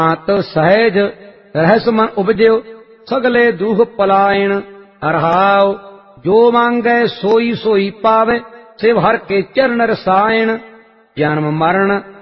ਆਤ ਸਹਿਜ ਰਹਿਸ ਮਨ ਉਪਜਿਓ ਸਗਲੇ ਦੁਖ ਪਲਾਇਣ ਰਹਾਉ। ਜੋ ਮੰਗੈ ਸੋਈ ਸੋਈ ਪਾਵੈ ਸਿਵ ਹਰਿ ਕੇ ਚਰਨ ਰਸਾਇਣ। ਜਨਮ ਮਰਨ